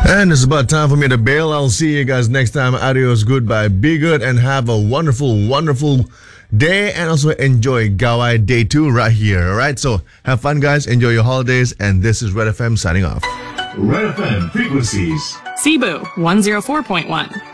And it's about time for me to bail. I'll see you guys next time. Adios, goodbye. Be good and have a wonderful, wonderful day. And also enjoy Gawai Day 2 right here. All right. So have fun, guys. Enjoy your holidays. And this is Red FM signing off. Red FM frequencies. Cebu 104.1.